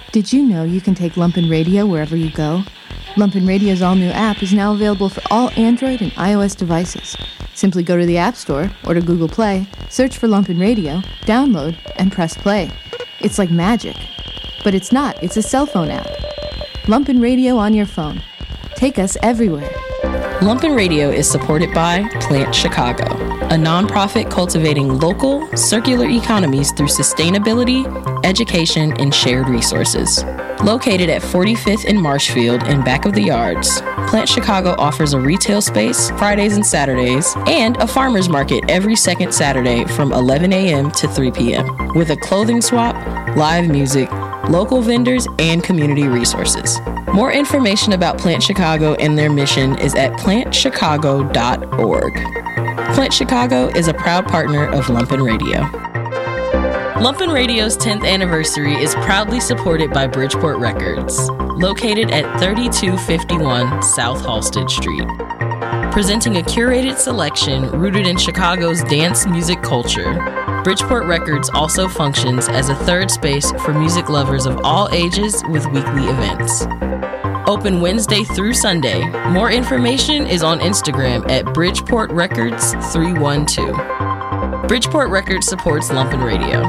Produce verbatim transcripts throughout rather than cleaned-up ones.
Did you know you can take Lumpen Radio wherever you go? Lumpen Radio's all-new app is now available for all Android and iOS devices. Simply go to the App Store or to Google Play, search for Lumpen Radio, download, and press play. It's like magic. But it's not, it's a cell phone app. Lumpen Radio on your phone. Take us everywhere. Lumpen Radio is supported by Plant Chicago, a nonprofit cultivating local, circular economies through sustainability, education, and shared resources. Located at forty-fifth and Marshfield in back of the yards, Plant Chicago offers a retail space Fridays and Saturdays and a farmer's market every second Saturday from eleven a.m. to three p.m. with a clothing swap, live music, local vendors, and community resources. More information about Plant Chicago and their mission is at plant chicago dot org. Plant Chicago is a proud partner of Lumpen Radio. Lumpen Radio's tenth anniversary is proudly supported by Bridgeport Records, located at thirty-two fifty-one South Halsted Street. Presenting a curated selection rooted in Chicago's dance music culture, Bridgeport Records also functions as a third space for music lovers of all ages with weekly events. Open Wednesday through Sunday. More information is on Instagram at Bridgeport Records three one two. Bridgeport Records supports Lumpen Radio.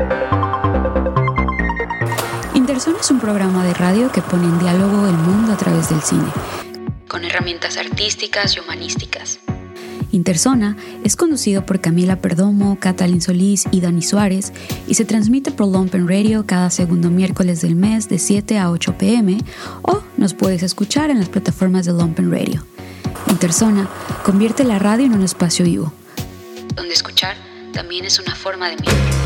Interzona es un programa de radio que pone en diálogo el mundo a través del cine, con herramientas artísticas y humanísticas. Interzona es conducido por Camila Perdomo, Catalin Solís y Dani Suárez y se transmite por Lumpen Radio cada segundo miércoles del mes de siete a ocho p.m. o nos puedes escuchar en las plataformas de Lumpen Radio. Interzona convierte la radio en un espacio vivo, donde escuchar también es una forma de vida.